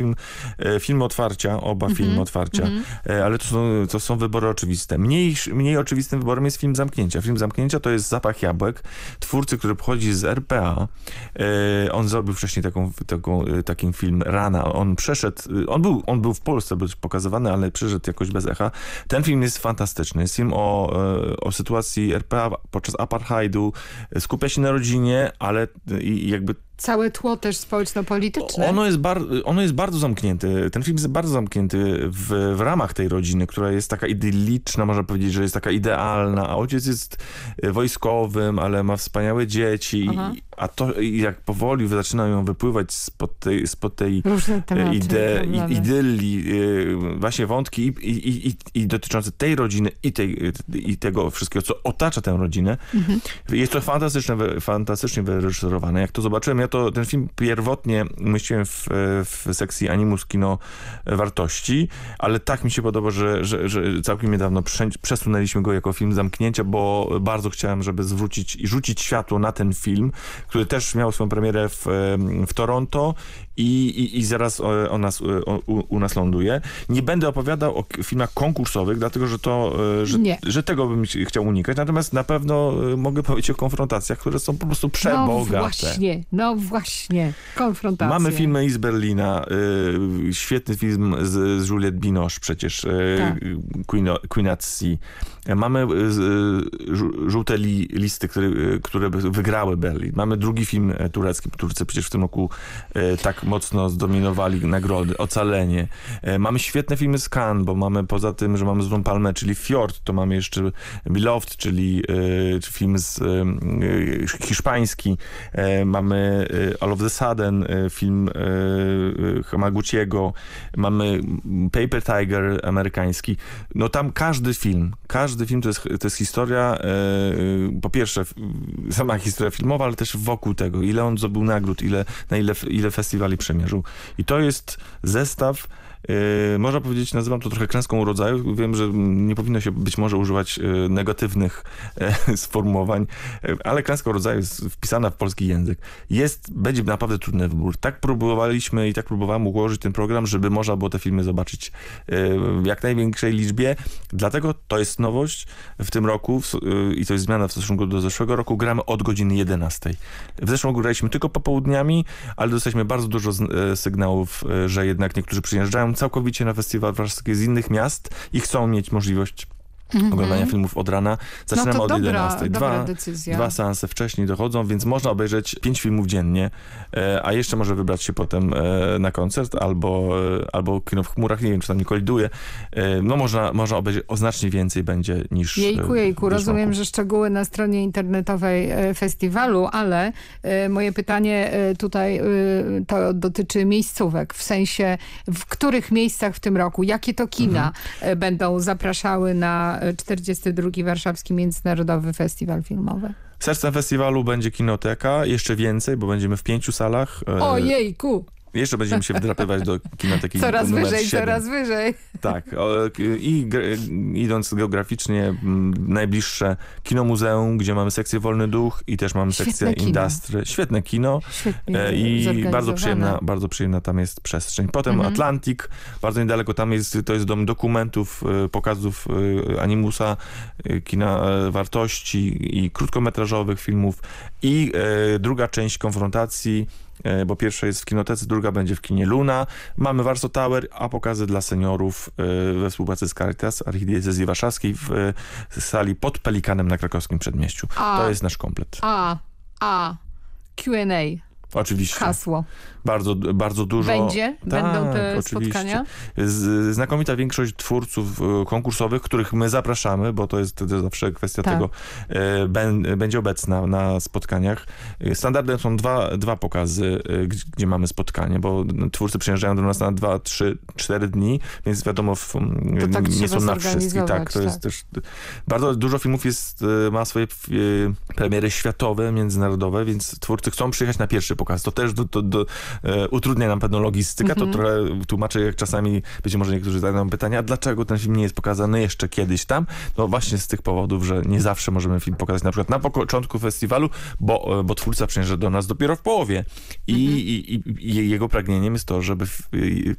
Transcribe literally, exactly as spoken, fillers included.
film, film otwarcia, oba mm-hmm. filmy otwarcia, mm-hmm. ale to są, to są wybory oczywiste. Mniej, mniej oczywistym wyborem jest film Zamknięcia. Film Zamknięcia to jest Zapach jabłek, twórcy, który pochodzi z R P A. On zrobił wcześniej taką, taką, takim film Rana. On przeszedł, on był, on był w Polsce był pokazywany, ale przeszedł jakoś bez echa. Ten film jest fantastyczny. Jest film o, o sytuacji R P A podczas apartheidu. Skupia się na rodzinie, ale i jakby całe tło też społeczno-polityczne. Ono jest, bar, ono jest bardzo zamknięty. Ten film jest bardzo zamknięty w, w ramach tej rodziny, która jest taka idylliczna, można powiedzieć, że jest taka idealna. A ojciec jest wojskowym, ale ma wspaniałe dzieci. I, a to jak powoli zaczynają wypływać spod tej, spod tej tematy, ide, idylli, właśnie wątki i, i, i, i dotyczące tej rodziny i, tej, i tego wszystkiego, co otacza tę rodzinę. Mhm. Jest to fantastyczne, fantastycznie wyreżyserowane. Jak to zobaczyłem, ja to ten film pierwotnie umieściłem w, w sekcji Animus Kino Wartości, ale tak mi się podoba, że, że, że całkiem niedawno przesunęliśmy go jako film Zamknięcia, bo bardzo chciałem, żeby zwrócić i rzucić światło na ten film, który też miał swoją premierę w, w Toronto i, i, i zaraz o, o nas, o, u, u nas ląduje. Nie będę opowiadał o filmach konkursowych, dlatego że to, że, że tego bym chciał unikać, natomiast na pewno mogę powiedzieć o konfrontacjach, które są po prostu przebogate. No właśnie, no właśnie, konfrontacje. Mamy filmy z Berlina, y, świetny film z, z Juliette Binoche przecież, y, tak. Queen, Queen at Sea. Mamy y, żółte li, listy, które, które wygrały Berlin. Mamy drugi film turecki. Turcy przecież w tym roku y, tak mocno zdominowali nagrody. Ocalenie. Y, mamy świetne filmy z Cannes, bo mamy poza tym, że mamy Złotą Palmę, czyli Fjord, to mamy jeszcze Beloved, czyli y, film z, y, hiszpański. Y, mamy All of the Sudden, film y, Hamaguchiego. Mamy Paper Tiger amerykański. No tam każdy film, każdy film to jest, to jest historia, y, po pierwsze sama historia filmowa, ale też wokół tego, ile on zdobył nagród, ile, na ile, ile festiwali przemierzył. I to jest zestaw, Yy, można powiedzieć, nazywam to trochę klęską rodzaju. Wiem, że nie powinno się być może używać yy, negatywnych yy, sformułowań, yy, ale klęska rodzaju jest wpisana w polski język. Jest, będzie naprawdę trudny wybór. Tak próbowaliśmy i tak próbowałem ułożyć ten program, żeby można było te filmy zobaczyć yy, w jak największej liczbie. Dlatego to jest nowość w tym roku w, yy, i to jest zmiana w stosunku do zeszłego roku. Gramy od godziny jedenastej. W zeszłym roku graliśmy tylko popołudniami, ale dostaliśmy bardzo dużo z, yy, sygnałów, yy, że jednak niektórzy przyjeżdżają całkowicie na festiwal warszawski z innych miast i chcą mieć możliwość mm-hmm. oglądania filmów od rana. Zaczynamy no od dobra, jedenastej. Dwa, dobra decyzja. dwa seanse wcześniej dochodzą, więc można obejrzeć pięć filmów dziennie, e, a jeszcze może wybrać się potem e, na koncert albo, e, albo kino w chmurach, nie wiem, czy tam nie koliduje. E, no można, można obejrzeć o znacznie więcej będzie niż Jejku, jejku, niż rozumiem, roku. że szczegóły na stronie internetowej e, festiwalu, ale e, moje pytanie e, tutaj e, to dotyczy miejscówek, w sensie w których miejscach w tym roku, jakie to kina mhm. e, będą zapraszały na czterdziesty drugi Warszawski Międzynarodowy Festiwal Filmowy? Sercem festiwalu będzie kinoteka, jeszcze więcej, bo będziemy w pięciu salach. Ojejku! Jeszcze będziemy się wdrapywać do kinoteki coraz numer wyżej, siedem. Coraz wyżej. Tak. I idąc geograficznie, najbliższe Kino Muzeum, gdzie mamy sekcję Wolny Duch i też mamy Świetne sekcję kino. Industry. Świetne kino. Świetnie I bardzo przyjemna, bardzo przyjemna tam jest przestrzeń. Potem mhm. Atlantik, bardzo niedaleko tam jest, to jest dom dokumentów, pokazów Animusa, kina wartości i krótkometrażowych filmów. I druga część konfrontacji, bo pierwsza jest w kinotece, druga będzie w kinie Luna. Mamy Warsaw Tower, a pokazy dla seniorów we współpracy z Caritas Archidiecezji Warszawskiej w sali pod Pelikanem na krakowskim Przedmieściu. A, to jest nasz komplet. A, a, Q and A. Oczywiście. Hasło. Bardzo, bardzo dużo. Będzie? Tak, Będą te oczywiście. spotkania? Z, znakomita większość twórców konkursowych, których my zapraszamy, bo to jest, to jest zawsze kwestia tak. tego, e, ben, będzie obecna na spotkaniach. Standardem są dwa, dwa pokazy, gdzie, gdzie mamy spotkanie, bo twórcy przyjeżdżają do nas na dwa, trzy, cztery dni, więc wiadomo, w, tak nie są na wszystkich. tak. Tak, to jest też bardzo dużo filmów jest, ma swoje premiery światowe, międzynarodowe, więc twórcy chcą przyjechać na pierwszy pokaz. To też do, do, do, e, utrudnia nam pewną logistykę. Mm-hmm. To trochę tłumaczę, jak czasami być może niektórzy zadają pytania, a dlaczego ten film nie jest pokazany jeszcze kiedyś tam? No właśnie z tych powodów, że nie zawsze możemy film pokazać na przykład na początku festiwalu, bo, bo twórca przyjeżdża do nas dopiero w połowie. I, mm-hmm. i, i, i jego pragnieniem jest to, żeby